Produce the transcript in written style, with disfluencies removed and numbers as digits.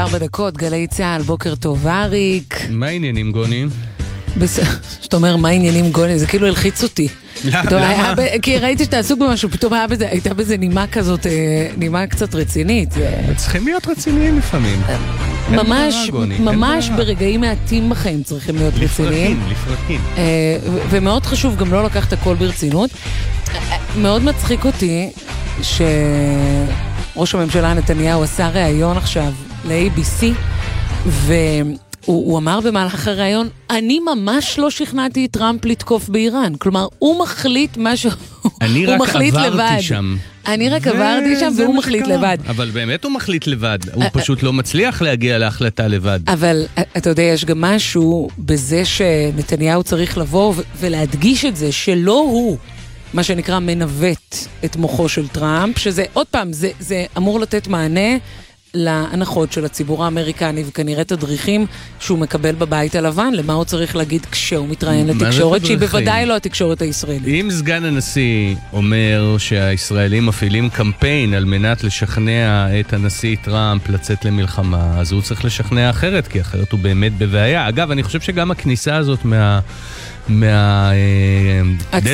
4:04, גלי צהל, בוקר טוב אריק. מה העניינים גוני? שאתה אומר מה העניינים גוני, זה כאילו הלחיץ אותי. למה? כי ראיתי שאתה עסוק במשהו, פתאום הייתה בזה נימה כזאת, נימה קצת רצינית. צריכים להיות רציניים לפעמים. ממש ברגעים מעטים בחיים צריכים להיות רציניים. לפרקים. ומאוד חשוב גם לא לקחת הכל ברצינות. מאוד מצחיק אותי שראש הממשלה נתניהו עשה ראיון עכשיו ל-ABC, והוא אמר במהלך הראיון, אני ממש לא שכנעתי את טראמפ לתקוף באיראן. כלומר, הוא מחליט משהו, הוא מחליט לבד. אני רק עברתי שם והוא מחליט לבד. אבל באמת הוא מחליט לבד, הוא פשוט לא מצליח להגיע להחלטה לבד. אבל אתה יודע, יש גם משהו בזה שנתניהו צריך לבוא ולהדגיש את זה, שלא הוא מה שנקרא מנווט את מוחו של טראמפ, שזה עוד פעם, זה אמור לתת מענה להנחות של הציבור האמריקני, וכנראה תדריכים שהוא מקבל בבית הלבן, למה הוא צריך להגיד כשהוא מתראיין לתקשורת, שהיא בוודאי לא התקשורת הישראלית. אם סגן הנשיא אומר שהישראלים מפעילים קמפיין על מנת לשכנע את הנשיא טראמפ לצאת למלחמה, אז הוא צריך לשכנע אחרת, כי אחרת הוא באמת בבעיה. אגב, אני חושב שגם הכניסה הזאת מהדלת